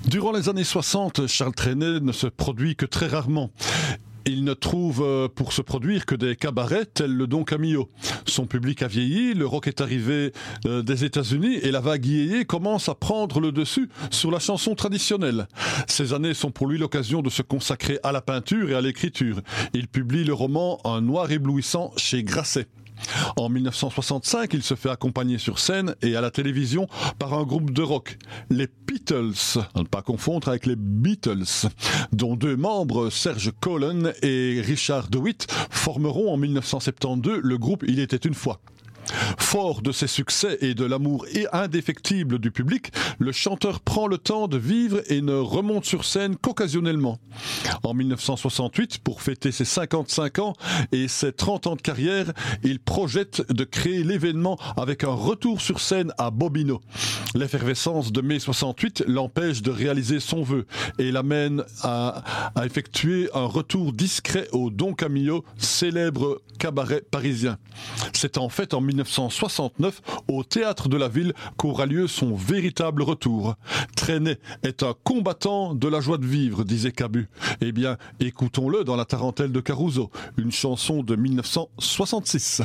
Durant les années 60, Charles Trenet ne se produit que très rarement. Il ne trouve pour se produire que des cabarets tels le Don Camillo. Son public a vieilli, le rock est arrivé des États-Unis et la vague yéyé commence à prendre le dessus sur la chanson traditionnelle. Ces années sont pour lui l'occasion de se consacrer à la peinture et à l'écriture. Il publie le roman Un noir éblouissant chez Grasset. En 1965, il se fait accompagner sur scène et à la télévision par un groupe de rock, les Beatles, à ne pas confondre avec les Beatles, dont deux membres, Serge Collen et Richard DeWitt, formeront en 1972 le groupe Il était une fois. Fort de ses succès et de l'amour indéfectible du public, le chanteur prend le temps de vivre et ne remonte sur scène qu'occasionnellement. En 1968, pour fêter ses 55 ans et ses 30 ans de carrière, il projette de créer l'événement avec un retour sur scène à Bobino. L'effervescence de mai 68 l'empêche de réaliser son vœu et l'amène à effectuer un retour discret au Don Camillo, célèbre cabaret parisien. C'est en fait en 1969, au Théâtre de la Ville, qu'aura lieu son véritable retour. Trenet est un combattant de la joie de vivre, disait Cabu. Eh bien, écoutons-le dans La Tarentelle de Caruso, une chanson de 1966.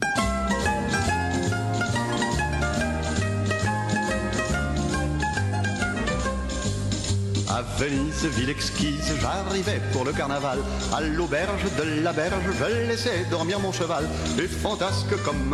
À Venise, ville exquise, j'arrivais pour le carnaval. À l'auberge de la berge, je laissais dormir mon cheval. Et fantasque comme